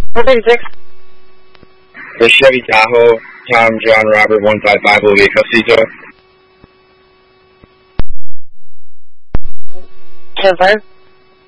436. The Chevy Tahoe, Tom, John, Robert, 155 will be a custody tow. 10-5.